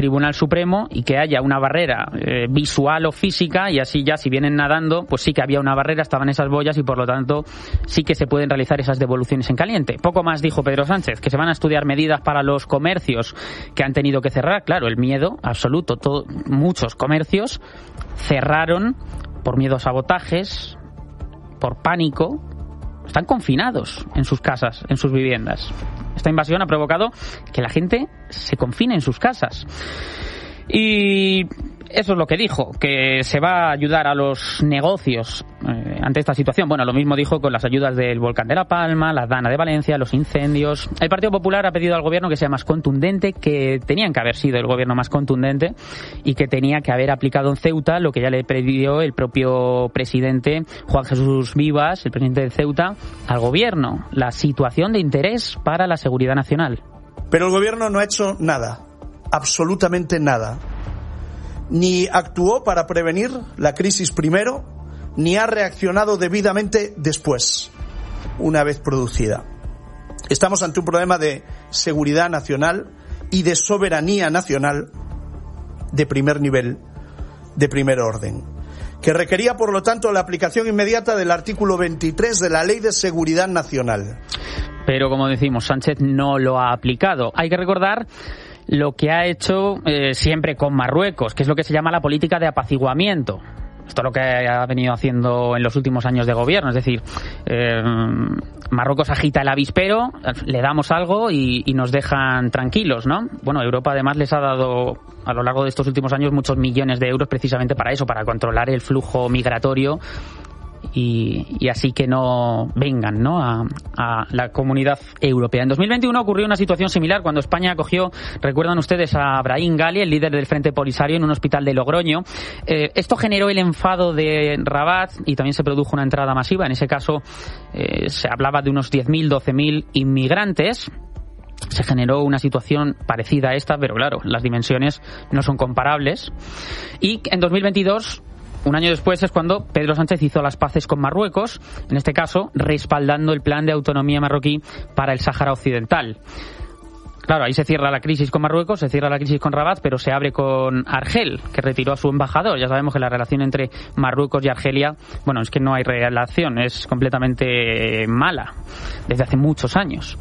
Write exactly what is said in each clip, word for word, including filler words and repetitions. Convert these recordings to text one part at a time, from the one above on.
Tribunal Supremo y que haya una barrera eh, visual o física, y así ya si vienen nadando, pues sí que había una barrera, estaban esas boyas y por lo tanto sí que se pueden realizar esas devoluciones en caliente. Poco más dijo Pedro Sánchez, que se van a estudiar medidas para los comercios que han tenido que cerrar. Claro, el miedo absoluto, todo, muchos comercios cerraron por miedo a sabotajes, por pánico, están confinados en sus casas, en sus viviendas. Esta invasión ha provocado que la gente se confine en sus casas. Y eso es lo que dijo, que se va a ayudar a los negocios eh, ante esta situación. Bueno, lo mismo dijo con las ayudas del volcán de La Palma, la Dana de Valencia, los incendios. El Partido Popular ha pedido al gobierno que sea más contundente, que tenían que haber sido el gobierno más contundente y que tenía que haber aplicado en Ceuta lo que ya le pidió el propio presidente Juan Jesús Vivas, el presidente de Ceuta, al gobierno. La situación de interés para la seguridad nacional. Pero el gobierno no ha hecho nada, absolutamente nada. Ni actuó para prevenir la crisis primero, ni ha reaccionado debidamente después, una vez producida. Estamos ante un problema de seguridad nacional y de soberanía nacional de primer nivel, de primer orden, que requería, por lo tanto, la aplicación inmediata del artículo veintitrés de la Ley de Seguridad Nacional. Pero, como decimos, Sánchez no lo ha aplicado. Hay que recordar lo que ha hecho eh, siempre con Marruecos, que es lo que se llama la política de apaciguamiento. Esto es lo que ha venido haciendo en los últimos años de gobierno, es decir, eh, Marruecos agita el avispero, le damos algo y, y nos dejan tranquilos, ¿no? Bueno, Europa además les ha dado a lo largo de estos últimos años muchos millones de euros precisamente para eso, para controlar el flujo migratorio y, y así que no vengan, ¿no?, a, a la comunidad europea. En dos mil veintiuno ocurrió una situación similar cuando España acogió, recuerdan ustedes, a Brahim Ghali, el líder del Frente Polisario, en un hospital de Logroño. Eh, esto generó el enfado de Rabat y también se produjo una entrada masiva. En ese caso eh, se hablaba de unos diez mil, doce mil inmigrantes. Se generó una situación parecida a esta, pero claro, las dimensiones no son comparables. Y en dos mil veintidós, un año después, es cuando Pedro Sánchez hizo las paces con Marruecos, en este caso respaldando el plan de autonomía marroquí para el Sáhara Occidental. Claro, ahí se cierra la crisis con Marruecos, se cierra la crisis con Rabat, pero se abre con Argel, que retiró a su embajador. Ya sabemos que la relación entre Marruecos y Argelia, bueno, es que no hay relación, es completamente mala desde hace muchos años.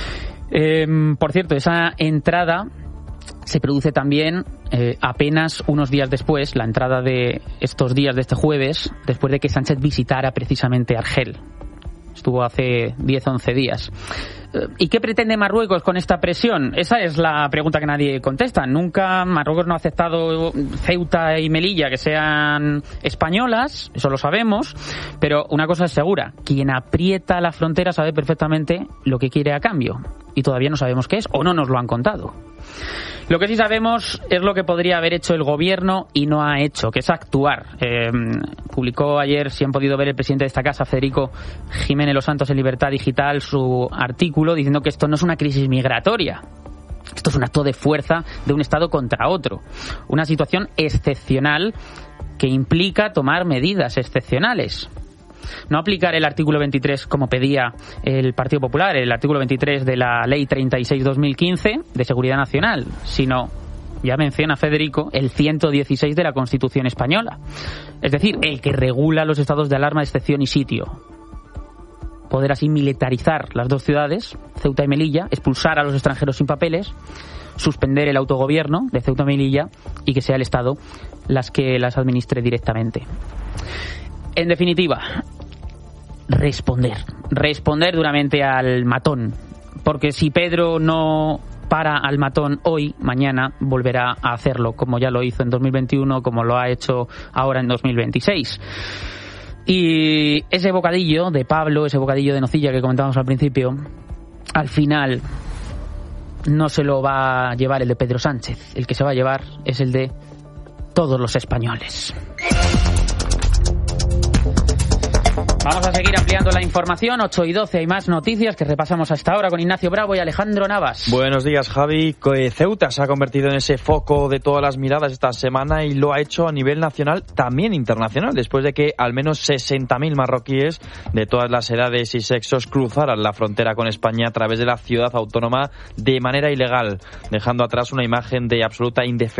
Eh, por cierto, esa entrada se produce también eh, apenas unos días después, la entrada de estos días de este jueves, después de que Sánchez visitara precisamente Argel. Estuvo hace diez, once días. ¿Y qué pretende Marruecos con esta presión? Esa es la pregunta que nadie contesta. Nunca Marruecos no ha aceptado Ceuta y Melilla que sean españolas, eso lo sabemos, pero una cosa es segura, quien aprieta la frontera sabe perfectamente lo que quiere a cambio, y todavía no sabemos qué es, o no nos lo han contado. Lo que sí sabemos es lo que podría haber hecho el gobierno y no ha hecho, que es actuar. Eh, publicó ayer, si han podido ver el presidente de esta casa, Federico Jiménez Los Santos, en Libertad Digital, su artículo diciendo que esto no es una crisis migratoria. Esto es un acto de fuerza de un Estado contra otro. Una situación excepcional que implica tomar medidas excepcionales. No aplicar el artículo veintitrés como pedía el Partido Popular, el artículo veintitrés de la Ley treinta y seis barra dos mil quince de Seguridad Nacional, sino, ya menciona Federico, el ciento dieciséis de la Constitución Española. Es decir, el que regula los estados de alarma, excepción y sitio. Poder así militarizar las dos ciudades, Ceuta y Melilla, expulsar a los extranjeros sin papeles, suspender el autogobierno de Ceuta y Melilla y que sea el Estado las que las administre directamente. En definitiva, responder. Responder duramente al matón. Porque si Pedro no para al matón hoy, mañana volverá a hacerlo, como ya lo hizo en dos mil veintiuno, como lo ha hecho ahora en dos mil veintiséis. Y ese bocadillo de Pablo, ese bocadillo de nocilla que comentábamos al principio, al final no se lo va a llevar el de Pedro Sánchez. El que se va a llevar es el de todos los españoles. Vamos a seguir ampliando la información. ocho y doce hay más noticias que repasamos hasta ahora con Ignacio Bravo y Alejandro Navas. Buenos días, Javi. Ceuta se ha convertido en ese foco de todas las miradas esta semana y lo ha hecho a nivel nacional, también internacional, después de que al menos sesenta mil marroquíes de todas las edades y sexos cruzaran la frontera con España a través de la ciudad autónoma de manera ilegal, dejando atrás una imagen de absoluta indefensión